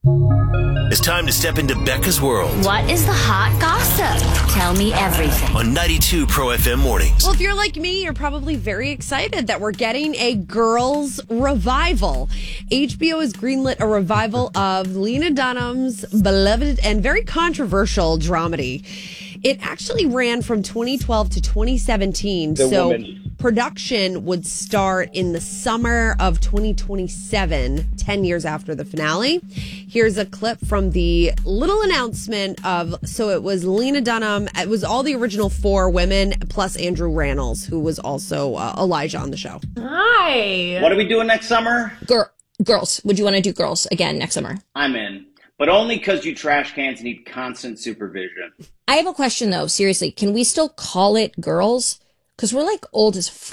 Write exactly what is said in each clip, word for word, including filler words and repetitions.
It's time to step into Becca's world. What is the hot gossip? Tell me everything. On ninety-two Pro F M Mornings. Well, if you're like me, you're probably very excited that we're getting a girls' revival. H B O has greenlit a revival of Lena Dunham's beloved and very controversial dramedy. It actually ran from twenty twelve to twenty seventeen. The so Woman. Production would start in the summer of twenty twenty-seven, ten years after the finale. Here's a clip from the little announcement of, so it was Lena Dunham, it was all the original four women, plus Andrew Rannells, who was also uh, Elijah on the show. Hi. What are we doing next summer? Gir- girls. Would you want to do girls again next summer? I'm in. But only because you trash cans need constant supervision. I have a question, though. Seriously, can we still call it girls? Because we're like old as f-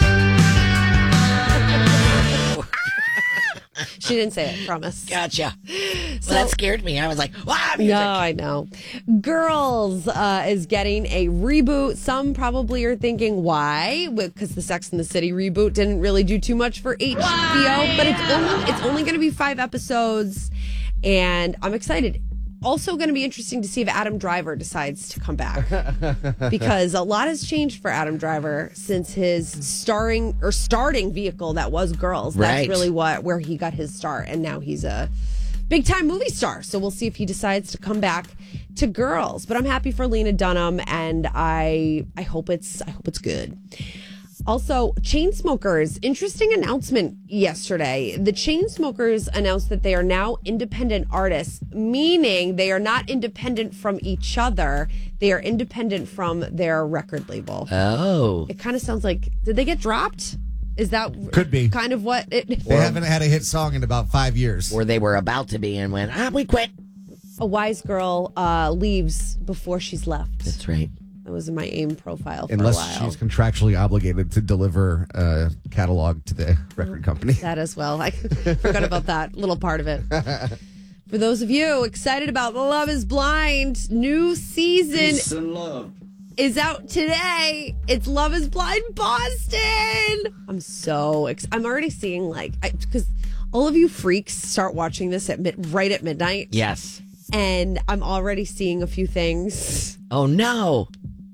She didn't say it, promise. Gotcha. So, well, that scared me. I was like, wow, music. No, I know. Girls uh, is getting a reboot. Some probably are thinking, why? Because the Sex and the City reboot didn't really do too much for H B O. But it's only, it's only going to be five episodes. And I'm excited. Also going to be interesting to see if Adam Driver decides to come back. Because a lot has changed for Adam Driver since his starring or starting vehicle that was Girls. That's Right. really what where he got his start. And now he's a big time movie star. So we'll see if he decides to come back to Girls. But I'm happy for Lena Dunham, and I I hope it's I hope it's good. Also, Chainsmokers, interesting announcement yesterday. The Chainsmokers announced that they are now independent artists, meaning they are not independent from each other. They are independent from their record label. Oh. It kind of sounds like, did they get dropped? Is that Could be. kind of what it... They haven't had a hit song in about five years. Or they were about to be and went, ah, we quit. A wise girl uh, leaves before she's left. That's right. That was in my AIM profile for Unless a while. she's contractually obligated to deliver a catalog to the record company. That as well. I forgot about that little part of it. For those of you excited about Love is Blind, new season Peace and love. is out today. It's Love is Blind Boston. I'm so ex- I'm already seeing like because all of you freaks start watching this at mid- right at midnight. Yes. And I'm already seeing a few things. Oh, no.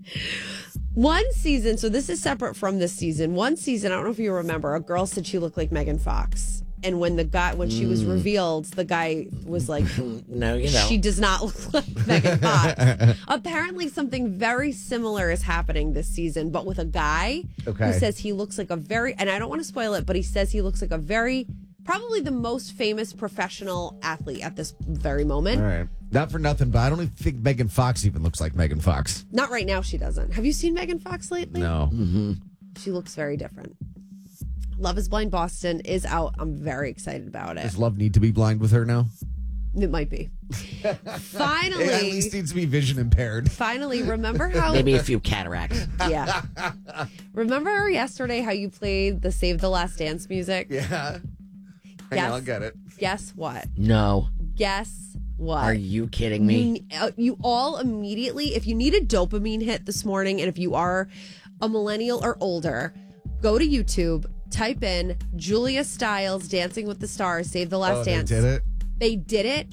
One season, so this is separate from this season. One season, I don't know if you remember, a girl said she looked like Megan Fox. And when the guy, when she was revealed, the guy was like, No, you know. she does not look like Megan Fox. Apparently, something very similar is happening this season, but with a guy Okay. who says he looks like a very, and I don't want to spoil it, but he says he looks like a very, probably the most famous professional athlete at this very moment. All right. Not for nothing, but I don't even think Megan Fox even looks like Megan Fox. Not right now, she doesn't. Have you seen Megan Fox lately? No. Mm-hmm. She looks very different. Love is Blind Boston is out. I'm very excited about it. Does Love need to be blind with her now? It might be. Finally. It at least needs to be vision impaired. Finally, remember how... Maybe a few cataracts. Yeah. Remember yesterday how you played the Save the Last Dance music? Yeah. Hang Yes. on, I'll get it. Guess what? No. Guess what? Are you kidding me? You, uh, you all immediately, if you need a dopamine hit this morning, and if you are a millennial or older, go to YouTube, type in Julia Stiles Dancing with the Stars, Save the Last Oh, Dance. they did it? They did it.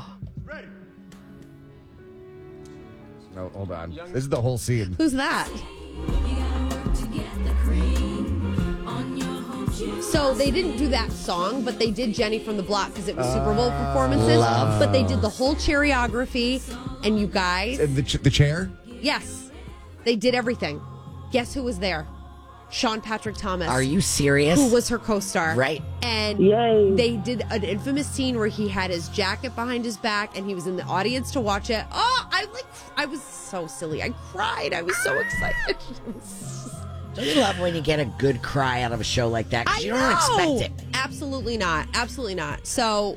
No, hold on. This is the whole scene. Who's that? So they didn't do that song, but they did Jenny from the Block because it was Super Bowl performances. love. But they did the whole choreography, and you guys, And the, ch- the chair? yes, they did everything. Guess who was there? Sean Patrick Thomas. Are you serious? Who was her co-star? Right. And Yay. they did an infamous scene where he had his jacket behind his back, and he was in the audience to watch it. Oh, I like, I was so silly. I cried. I was so excited. Don't you love when you get a good cry out of a show like that? Because I you don't know. expect it. Absolutely not. Absolutely not. So